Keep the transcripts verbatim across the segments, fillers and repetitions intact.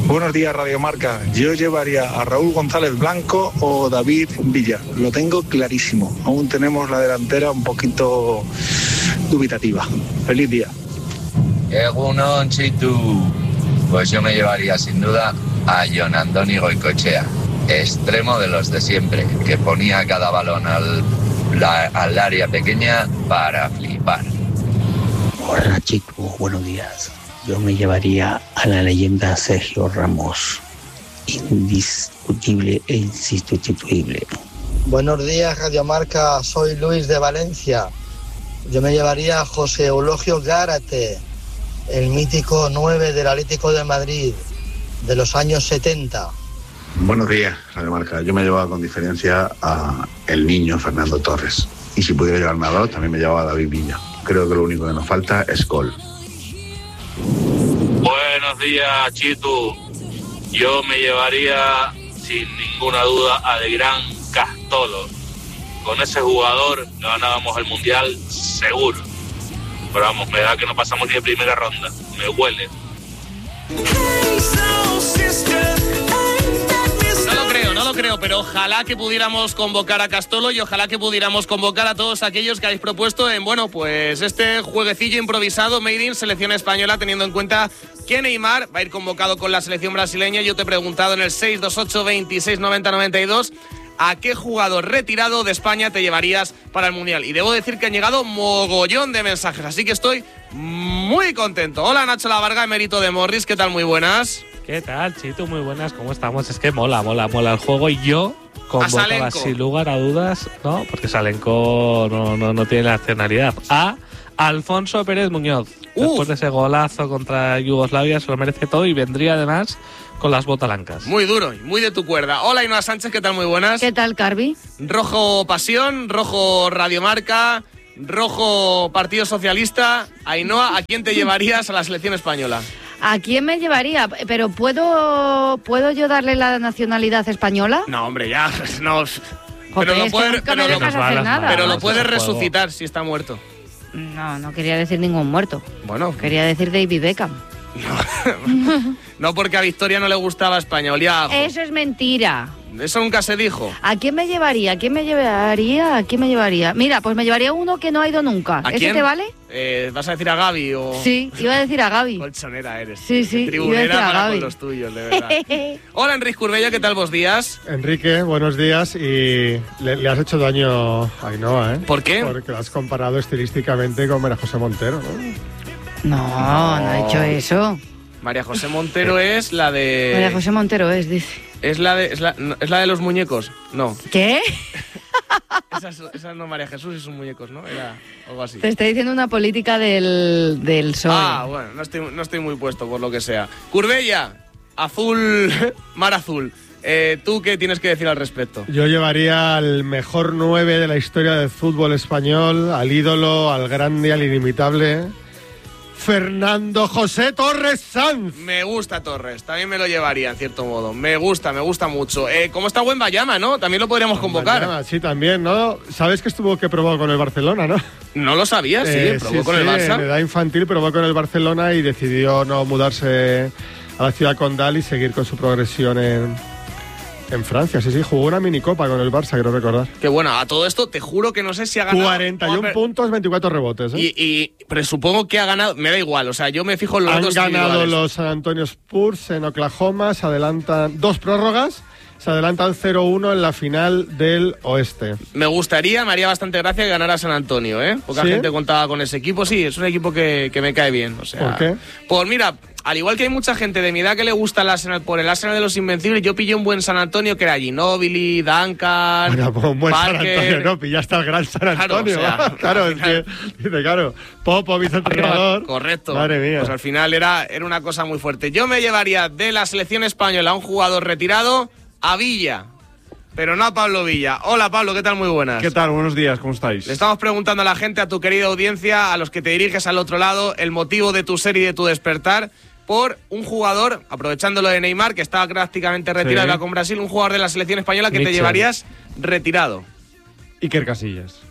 Buenos días, Radio Marca. Yo llevaría a Raúl González Blanco o David Villa. Lo tengo clarísimo. Aún tenemos la delantera un poquito dubitativa. Feliz día. Egunon, Chitu. Pues yo me llevaría sin duda a Jon Andoni Goicoechea, extremo de los de siempre, que ponía cada balón al, la, al área pequeña para flipar. Hola, Chitu. Buenos días. Yo me llevaría a la leyenda Sergio Ramos, indiscutible e insustituible. Buenos días, Radio Marca, soy Luis de Valencia. Yo me llevaría a José Eulogio Gárate, el mítico nueve del Atlético de Madrid, de los años setenta. Buenos días, Radio Marca. Yo me llevaba con diferencia a el niño Fernando Torres. Y si pudiera llevarme a dos, también me llevaba a David Villa. Creo que lo único que nos falta es gol. Buenos días, Chitu. Yo me llevaría sin ninguna duda al gran Castolo. Con ese jugador ganábamos el Mundial seguro. Pero vamos, me da que no pasamos ni de primera ronda. Me huele. No lo creo, no lo creo, pero ojalá que pudiéramos convocar a Castolo y ojalá que pudiéramos convocar a todos aquellos que habéis propuesto en, bueno, pues este jueguecillo improvisado Made in Selección Española, teniendo en cuenta que Neymar va a ir convocado con la selección brasileña. Yo te he preguntado en el seis dos ocho, veintiséis, noventa, noventa y dos a qué jugador retirado de España te llevarías para el Mundial. Y debo decir que han llegado mogollón de mensajes, así que estoy muy contento. Hola, Nacho La Varga, emérito de Morris, ¿qué tal? Muy buenas. ¿Qué tal, Chito? Muy buenas, ¿cómo estamos? Es que mola, mola, mola el juego y yo convocaba sin lugar a dudas, ¿no? Porque Salenko no, no, no tiene la nacionalidad. A Alfonso Pérez Muñoz. Uh. Después de ese golazo contra Yugoslavia se lo merece todo y vendría además con las botalancas. Muy duro y muy de tu cuerda. Hola, Ainhoa Sánchez, ¿qué tal? Muy buenas. ¿Qué tal, Carvi? Rojo Pasión, rojo Radiomarca, rojo Partido Socialista. Ainhoa, ¿a quién te llevarías a la selección española? ¿A quién me llevaría? Pero ¿puedo puedo yo darle la nacionalidad española? No, hombre, ya, no. Joder, pero lo puedes, nunca me dejas hacer nada. Pero lo puedes resucitar si está muerto. No, no quería decir ningún muerto. Bueno. Quería decir David Beckham. No, no, porque a Victoria no le gustaba España, olía a ajo. Eso es mentira. Eso nunca se dijo. ¿A quién me llevaría? ¿A quién me llevaría? ¿A quién me llevaría? Mira, pues me llevaría uno que no ha ido nunca. ¿A ¿Ese quién? te vale? Eh, ¿Vas a decir a Gaby o...? Sí, iba a decir a Gaby. Colchonera eres. Sí, sí, tribunera iba a decir a para Gaby. con los tuyos, de verdad. Hola, Enrique Curbella, ¿qué tal vos días? Enrique, buenos días. Y le, le has hecho daño a Ainhoa, ¿eh? ¿Por qué? Porque lo has comparado estilísticamente con María José Montero, ¿no? No, no, no he hecho eso. María José Montero es la de... María José Montero es, dice. Es la de, es la, no, ¿es la de los muñecos? No. ¿Qué? Esa, esa no, María Jesús y sus muñecos, ¿no? Era algo así. Te estoy diciendo una política del, del P S O E. Ah, bueno, no estoy, no estoy muy puesto por lo que sea. Curbella, azul, mar azul. Eh, ¿Tú qué tienes que decir al respecto? Yo llevaría al mejor nueve de la historia del fútbol español, al ídolo, al grande, al inimitable... Fernando José Torres Sanz. Me gusta Torres, también me lo llevaría en cierto modo. Me gusta, me gusta mucho. Eh, ¿Cómo está Wembayama, no? También lo podríamos convocar. Wembayama, sí, también, ¿no? ¿Sabes que estuvo que probó con el Barcelona, no? No lo sabía, sí, eh, probó sí, con sí, el Barça. En edad infantil probó con el Barcelona y decidió no mudarse a la ciudad condal y seguir con su progresión en... En Francia, sí, sí, jugó una minicopa con el Barça, quiero recordar. Que bueno, a todo esto te juro que no sé si ha ganado... cuarenta y uno puntos, veinticuatro rebotes, ¿eh? Y, y presupongo que ha ganado, me da igual, o sea, yo me fijo en los Han dos ganado los San Antonio Spurs en Oklahoma, se adelantan dos prórrogas, se adelantan cero uno en la final del Oeste. Me gustaría, me haría bastante gracia que ganara San Antonio, ¿eh? Poca ¿Sí? gente contaba con ese equipo, sí, es un equipo que, que me cae bien, o sea... ¿Por qué? Pues mira... Al igual que hay mucha gente de mi edad que le gusta el Arsenal por el Arsenal de los Invencibles, yo pillé un buen San Antonio que era Ginóbili, Duncan, Bueno, pues un buen Parker. San Antonio, no, pillaste al gran San Antonio. Claro, o sea, claro, es que, dice, claro, Popo, viceentrenador. Correcto. Madre mía. Pues al final era, era una cosa muy fuerte. Yo me llevaría de la selección española a un jugador retirado, a Villa. Pero no a Pablo Villa. Hola, Pablo, ¿qué tal? Muy buenas. ¿Qué tal? Buenos días, ¿cómo estáis? Le estamos preguntando a la gente, a tu querida audiencia, a los que te diriges al otro lado, el motivo de tu ser y de tu despertar por un jugador, aprovechándolo de Neymar, que estaba prácticamente retirado Sí. con Brasil, un jugador de la selección española que Mitchell. te llevarías retirado. Iker Casillas.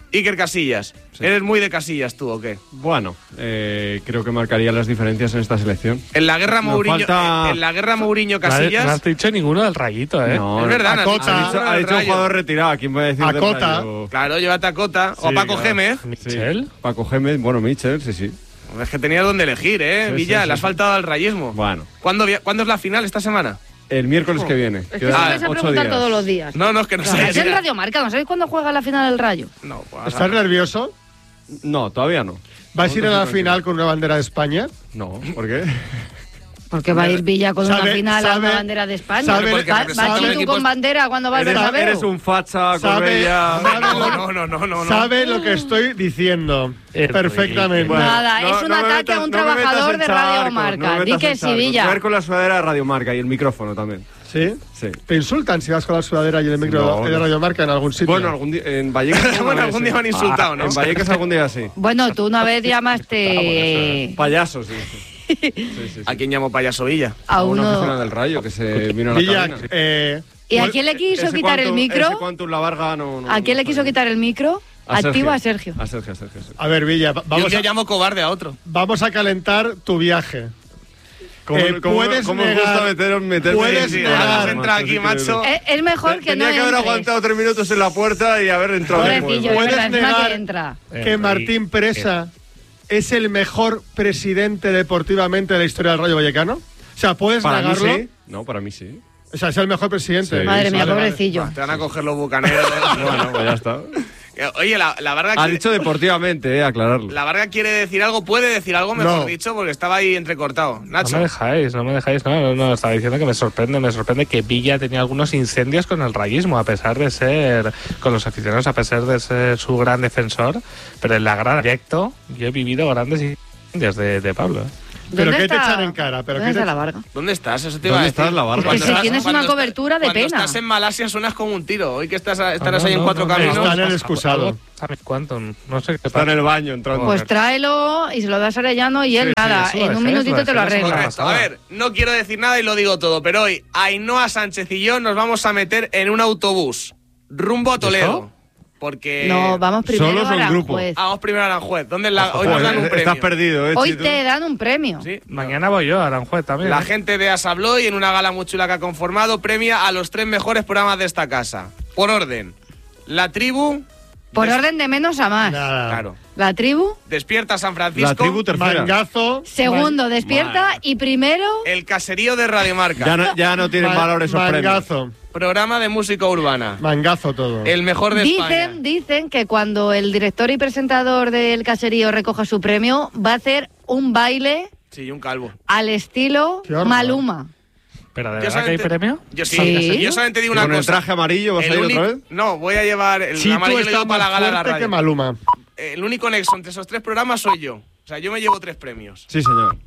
Iker Casillas. Sí. ¿Eres muy de Casillas tú o qué? Bueno, eh, creo que marcaría las diferencias en esta selección. En la guerra Mourinho, falta... en la guerra Mourinho Casillas. No has dicho ninguno del Rayito, ¿eh? No, es verdad, a Cota, ha dicho, ha dicho un jugador retirado. ¿A quién voy a decir? A Cota. Claro, llévate a Cota. Sí, o a Paco claro. Gémez. ¿Michel? Sí. Paco Gémez, bueno, Michel, sí, sí. Es que tenías donde elegir, ¿eh? Sí, Villa, sí, sí, le has faltado al rayismo. Bueno. ¿Cuándo, ¿Cuándo es la final esta semana? El miércoles oh. que viene. Es que se vais a preguntar todos los días. No, no, es que no claro, sé. Es en Radio Marca, ¿no sabéis cuándo juega la final del Rayo? No, pues, ¿Estás nervioso? No, todavía no. ¿Vas a ir a la final con una bandera de España? No, ¿por qué? Porque va a ir Villa con sabe, una final sabe, a una bandera de España. Sabe, ¿Va, ¿Vas tú equipo... con bandera cuando va al Bernabéu? Eres un facha, sabe, sabe, no, no, no, no, no. Sabe lo que estoy diciendo. Es perfectamente. Bueno, nada, no, es un no ataque metas, a un no trabajador de Radio Marca. No Di que sí, Villa. Ver con la sudadera de Radio Marca y el micrófono también. ¿Sí? Sí. ¿Te insultan si vas con la sudadera y el micro no, de Radio Marca en algún sitio? Bueno, algún día, en Vallecas. bueno, algún día me han insultado, ah, ¿no? En Vallecas algún día sí. Bueno, tú una vez llamaste... Payasos, sí. Sí, sí, sí. ¿A quién llamó Payaso Villa? A, a uno... una oficina del Rayo que se vino a la Villa, cabina. Eh, ¿Y a quién le quiso quitar cuanto, el micro? Ese cuanto la Varga no, no, ¿A quién no le quiso sabía. quitar el micro? A Activo a Sergio. A Sergio, a Sergio. A, Sergio. a ver, Villa, vamos Yo un día a, llamo cobarde a otro. Vamos a calentar tu viaje. ¿Cómo, eh, cómo, puedes ¿cómo negar, gusta meter, meterme puedes sí, negar, entra aquí, macho. Es, es mejor que Tenía no que haber entres. aguantado tres minutos en la puerta y haber entrado. Pobrecillo, ¿Puedes verdad, negar que, entra. que Martín Presa es el mejor presidente deportivamente de la historia del Rayo Vallecano? O sea, ¿puedes para negarlo? Mí sí. No, para mí sí. O sea, es el mejor presidente. Sí, Madre mía, vale, pobrecillo. Vale. Te van a coger los bucaneros. Bueno, pues ya está. Oye, la, la Varga... Ha quiere... dicho deportivamente, eh, aclararlo. La Varga quiere decir algo, puede decir algo, mejor no. dicho, porque estaba ahí entrecortado. Nacho. No me dejáis, no me dejáis. No, no, no, estaba diciendo que me sorprende, me sorprende que Villa tenía algunos incendios con el rayismo, a pesar de ser, con los aficionados, a pesar de ser su gran defensor. Pero en la gran directo, yo he vivido grandes incendios de, de Pablo. ¿eh? ¿Pero qué está? te echan en cara? ¿Pero ¿Dónde qué te... está la Varga? ¿Dónde estás? Eso te iba ¿Dónde a decir. estás, la Varga? Porque si estás, tienes una cobertura de cuando pena. Cuando estás en Malasia suenas como un tiro. Hoy que estás, estarás no, ahí en no, Cuatro no, Caminos. Está en el excusado. ¿Sabes cuánto? No sé qué Está en el baño entrando. Pues tráelo y se lo das a Arellano y él Sí, nada, sí, eso en es, un minutito eso te lo es, eso es arregla. Correcto. A ver, no quiero decir nada y lo digo todo, pero hoy Ainhoa Sánchez y yo nos vamos a meter en un autobús rumbo a Toledo. ¿Eso? Porque... No, vamos primero Solo son a grupo. Aranjuez. Vamos primero a Aranjuez. ¿Dónde la... Hoy nos Joder, dan un premio. estás perdido, ¿eh, Hoy Chito? te dan un premio. Sí. Mañana voy yo a Aranjuez también. La ¿eh? gente de Asabloy, en una gala muy chula que ha conformado, premia a los tres mejores programas de esta casa. Por orden. La Tribu... Por des... orden de menos a más. Nada. Claro. La Tribu. Despierta San Francisco. La Tribu tercera. Mangazo. Segundo, man... Despierta. Man. Y primero... El caserío de Radio Marca. Ya no, ya no tienen Man... valor esos Mangazo. premios. Programa de música urbana. Mangazo todo. El mejor de Dicen, España. dicen que cuando el director y presentador del caserío recoja su premio, va a hacer un baile Sí, un calvo. al estilo Maluma. ¿Pero de Yo verdad que hay solamente- premio? Yo sí. Sí. Yo solamente digo ¿Y una con el cosa. traje amarillo vas a El ir único- otra vez? No, voy a llevar el Chico amarillo lo está llevo para la más gala de la fuerte que radio. Maluma. El único nexo entre esos tres programas soy yo. O sea, yo me llevo tres premios. Sí, señor.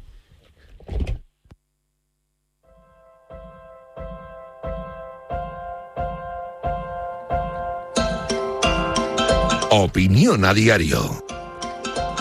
Opinión a diario.